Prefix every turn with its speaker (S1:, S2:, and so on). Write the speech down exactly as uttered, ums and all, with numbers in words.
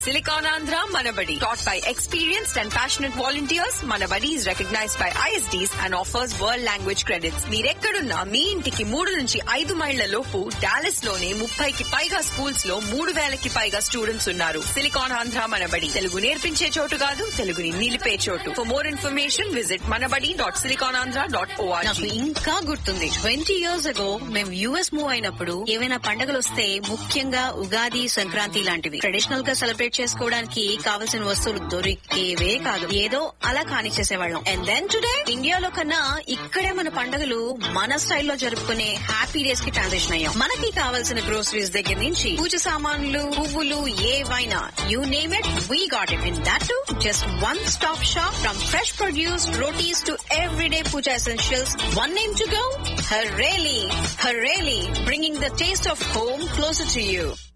S1: Silicon Andhra Manabadi, taught by experienced and passionate volunteers. Manabadi is recognized by I S Ds and offers world language credits. మీరెక్కడున్నా మీ ఇంటికి మూడు నుంచి ఐదు మైళ్ల లోపు Dallas లోనే ముప్పైకి పైగా స్కూల్స్ లో మూడు వేలకి పైగా స్టూడెంట్స్ ఉన్నారు. సిలికాన్ ఆంధ్ర మనబడి, తెలుగు నేర్పించే చోటు కాదు, తెలుగుని నిలిపే చోటు. For more information visit Manabadi dot silicon Andhra dot ORG.
S2: నాకు ఇంకా గుర్తుంది, ట్వంటీ ఇయర్స్ అగో మేము యూఎస్ మూవ్ అయినప్పుడు ఏవైనా పండుగలు వస్తే, ముఖ్యంగా ఉగాది, సంక్రాంతి లాంటివి ట్రెడిషనల్ గా సెలబ్రేట్ చేసుకోవడానికి కావలసిన వస్తువులు దొరికేవే కాదు. ఏదో అలా కానిచ్చేసేవాళ్ళం. అండ్ దెన్ టుడే ఇండియాలో కన్నా ఇక్కడే మన పండుగలు మన స్టైల్లో జరుపుకునే హ్యాపీ డేస్ కి ట్రాన్సిషన్ అయ్యాం. మనకి కావాల్సిన గ్రోసరీస్ దగ్గర నుంచి పూజ సామాన్లు, పువ్వులు, ఏవైనా you name it, we got it. In that to just one stop shop. From fresh produce, rotis to everyday puja essentials. One name to go? Hareli. Hareli, bringing the taste of home closer to you.